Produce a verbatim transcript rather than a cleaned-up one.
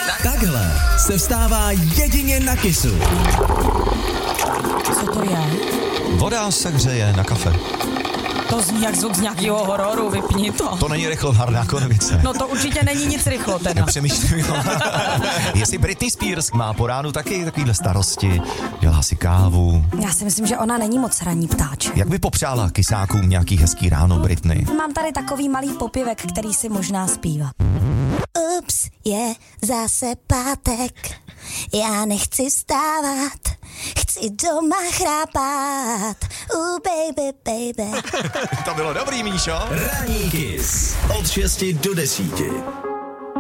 Takhle se vstává jedině na Kissu. Co to je? Voda se hřeje na kafe. To zní jak zvuk z nějakého hororu, vypni to. To není Rychlohárná konvice. No to určitě není nic rychlo teda. Přemýšlím, jestli Britney Spears má po ránu taky takovýhle starosti, dělá si kávu. Já si myslím, že ona není moc ranní ptáček. Jak by popřála kysákům nějaký hezký ráno Britney? Mám tady takový malý popěvek, který si možná zpívá. Ups, je zase pátek, já nechci vstávat, chci doma chrápat. Uh, baby, baby. To bylo dobrý, Míšo. Ranní Kiss od šesti do desíti.